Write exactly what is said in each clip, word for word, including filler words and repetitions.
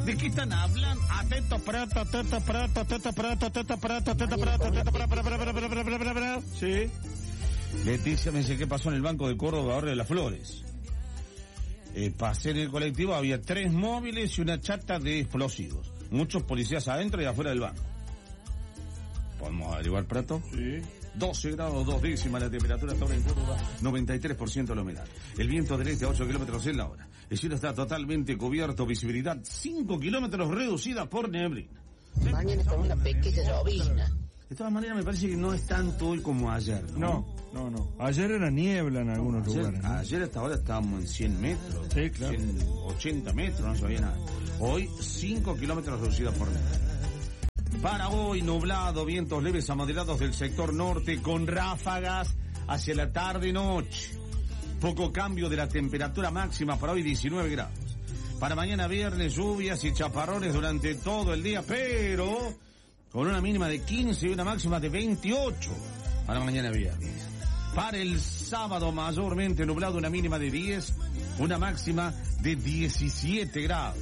¿De qué están hablando? Atento, prato, atento, prato, atento, prato, atento, prato, atento, prato, atento, prato, sí. Leticia me dice, ¿qué pasó en el Banco de Córdoba, Barrio de las Flores? Eh, pasé en el colectivo, había tres móviles y una chata de explosivos. Muchos policías adentro y afuera del banco. ¿Podemos averiguar, Prato? Sí. doce grados, dos décimas la temperatura hasta ahora en Córdoba, noventa y tres por ciento la humedad. El viento del este a ocho kilómetros en la hora. El cielo está totalmente cubierto, visibilidad cinco kilómetros reducida por neblina. Mañana es como una pequeña llovizna. De todas maneras me parece que no es tanto hoy como ayer, ¿no? No, no, no. Ayer era niebla en algunos ayer, lugares, ¿no? Ayer hasta ahora estábamos en cien metros. Sí, claro. ciento ochenta metros, no sabía nada. Hoy cinco kilómetros reducida por neblina. Para hoy, nublado, vientos leves a moderados del sector norte con ráfagas hacia la tarde y noche. Poco cambio de la temperatura máxima para hoy, diecinueve grados. Para mañana viernes, lluvias y chaparrones durante todo el día, pero con una mínima de quince y una máxima de veintiocho para mañana viernes. Para el sábado, mayormente nublado, una mínima de diez, una máxima de diecisiete grados.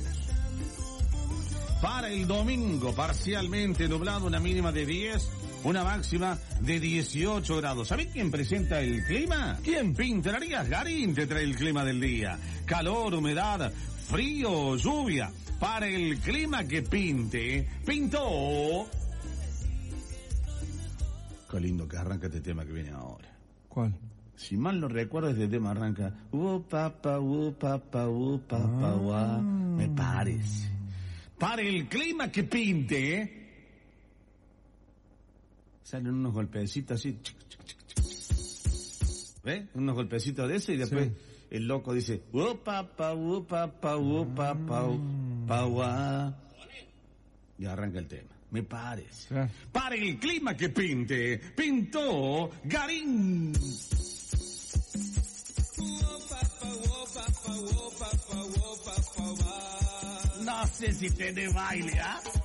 Para el domingo, parcialmente nublado, una mínima de diez, una máxima de dieciocho grados. ¿Sabés quién presenta el clima? ¿Quién? Pintarías Garín te trae el clima del día. Calor, humedad, frío, lluvia. Para el clima que pinte, pintó. Qué lindo que arranca este tema que viene ahora. ¿Cuál? Si mal no recuerdo, este tema arranca. Uh, papa, uh, papa, uh, papa, ah. uh, me parece. Para el clima que pinte, salen unos golpecitos así, ¿ves? Unos golpecitos de eso y después sí. El loco dice, uh, papa, uh, papa, uh, papa, uh, papa, y arranca el tema. Me parece. Ah. Para el clima que pinte, pintó Garín. No sé si tiene baile, ¿ah? ¿eh?